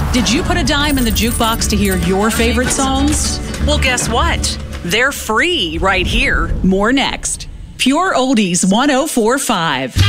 Did you put a dime in the jukebox to hear your favorite songs? Well, guess what? They're free right here. More next. Pure Oldies 104.5.